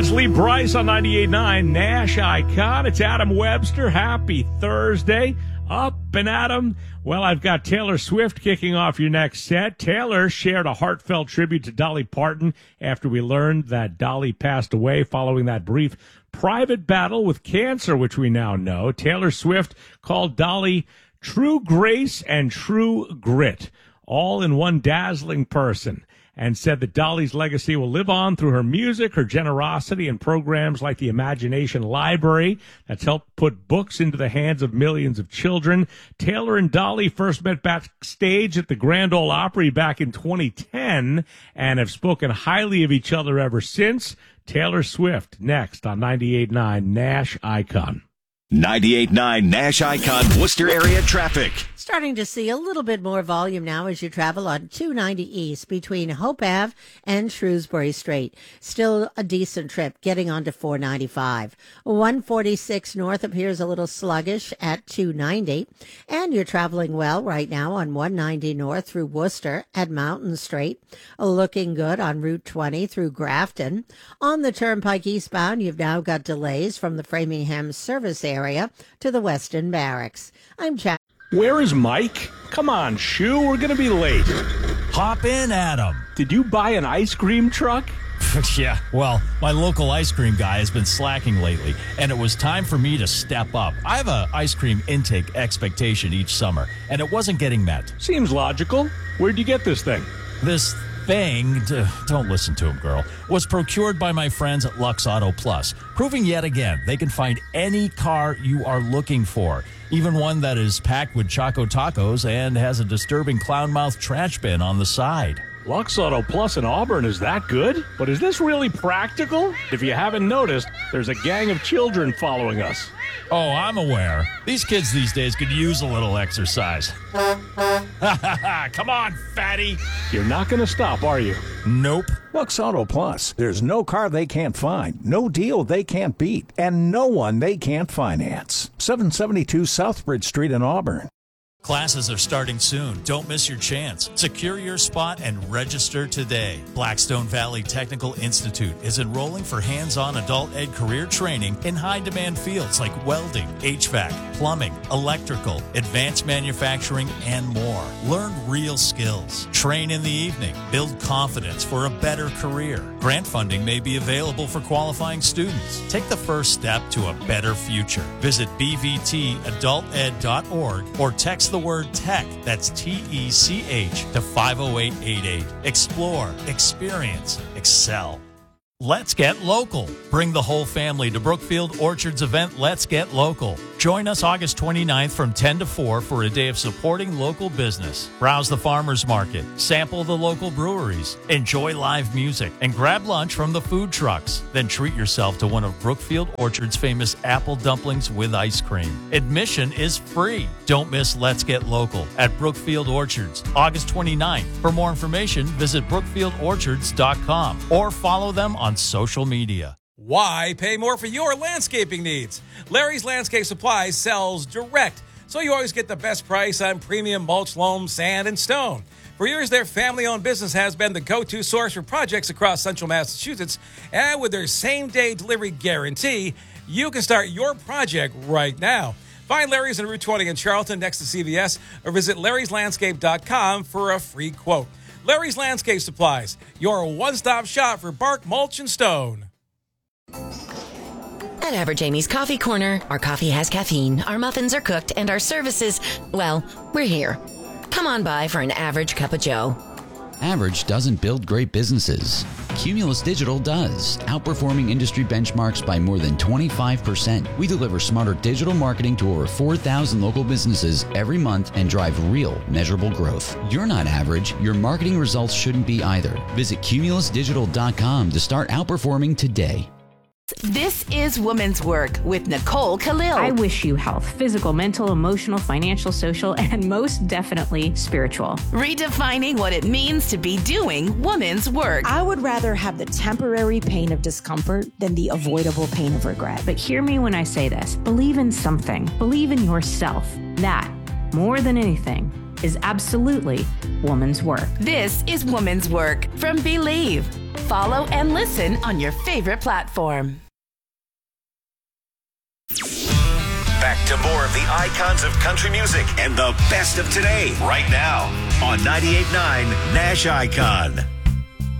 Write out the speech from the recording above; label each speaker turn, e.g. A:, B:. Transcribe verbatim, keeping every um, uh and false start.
A: It's Lee Bryce on ninety-eight point nine Nash Icon. It's Adam Webster. Happy Thursday. Up and Adam. Well, I've got Taylor Swift kicking off your next set. Taylor shared a heartfelt tribute to Dolly Parton after we learned that Dolly passed away following that brief private battle with cancer, which we now know. Taylor Swift called Dolly true grace and true grit, all in one dazzling person, and said that Dolly's legacy will live on through her music, her generosity, and programs like the Imagination Library that's helped put books into the hands of millions of children. Taylor and Dolly first met backstage at the Grand Ole Opry back in twenty ten and have spoken highly of each other ever since. Taylor Swift next on ninety-eight point nine Nash Icon.
B: ninety-eight point nine Nash Icon Worcester area traffic.
C: Starting to see a little bit more volume now as you travel on two ninety East between Hope Avenue and Shrewsbury Street. Still a decent trip getting onto four ninety-five. one forty-six North appears a little sluggish at two ninety. And you're traveling well right now on one ninety North through Worcester at Mountain Street. Looking good on Route twenty through Grafton. On the Turnpike eastbound, you've now got delays from the Framingham service area to the Weston Barracks. I'm Jack.
A: Where is Mike? Come on, Shoo, we're going to be late.
D: Hop in, Adam.
A: Did you buy an ice cream truck?
D: Yeah, well, my local ice cream guy has been slacking lately, and it was time for me to step up. I have a ice cream intake expectation each summer, and it wasn't getting met.
A: Seems logical. Where'd you get this thing?
D: This thing, d- don't listen to him, girl, was procured by my friends at Lux Auto Plus, proving yet again they can find any car you are looking for, even one that is packed with Choco Tacos and has a disturbing clown mouth trash bin on the side.
A: Lux Auto Plus in Auburn is that good? But is this really practical? If you haven't noticed, there's a gang of children following us.
D: Oh, I'm aware. These kids these days could use a little exercise. Come on, fatty.
A: You're not going to stop, are you?
D: Nope.
E: Lux Auto Plus. There's no car they can't find, no deal they can't beat, and no one they can't finance. seven seventy-two Southbridge Street in Auburn.
D: Classes are starting soon. Don't miss your chance. Secure your spot and register today. Blackstone Valley Technical Institute is enrolling for hands-on adult ed career training in high-demand fields like welding, H V A C, plumbing, electrical, advanced manufacturing, and more. Learn real skills. Train in the evening. Build confidence for a better career. Grant funding may be available for qualifying students. Take the first step to a better future. Visit b v t adult ed dot org or text the word TECH, that's T E C H, to five oh eight eight eight. Explore, experience, excel. Let's get local. Bring the whole family to Brookfield Orchard's event, Let's Get Local. Join us August twenty-ninth from ten to four for a day of supporting local business. Browse the farmers market, sample the local breweries, enjoy live music, and grab lunch from the food trucks. Then treat yourself to one of Brookfield Orchard's famous apple dumplings with ice cream. Admission is free. Don't miss Let's Get Local at Brookfield Orchards, August twenty-ninth. For more information, visit brookfield orchards dot com or follow them on social media.
F: Why pay more for your landscaping needs? Larry's Landscape Supplies sells direct, so you always get the best price on premium mulch, loam, sand, and stone. For years, their family-owned business has been the go-to source for projects across central Massachusetts, and with their same-day delivery guarantee, you can start your project right now. Find Larry's on Route twenty in Charlton next to C V S, or visit larrys landscape dot com for a free quote. Larry's Landscape Supplies, your one-stop shop for bark, mulch, and stone.
G: At Average Amy's Coffee Corner, our coffee has caffeine, our muffins are cooked, and our services, well, we're here. Come on by for an average cup of joe.
H: Average doesn't build great businesses. Cumulus Digital does, outperforming industry benchmarks by more than twenty-five percent. We deliver smarter digital marketing to over four thousand local businesses every month and drive real, measurable growth. You're not average. Your marketing results shouldn't be either. Visit cumulus digital dot com to start outperforming today.
I: This is Woman's Work with Nicole Khalil.
J: I wish you health, physical, mental, emotional, financial, social, and most definitely spiritual.
I: Redefining what it means to be doing woman's work.
K: I would rather have the temporary pain of discomfort than the avoidable pain of regret.
J: But hear me when I say this. Believe in something. Believe in yourself. That, more than anything, is absolutely woman's work.
I: This is Woman's Work from Believe. Follow and listen on your favorite platform.
B: Back to more of the icons of country music and the best of today right now on ninety-eight point nine Nash Icon.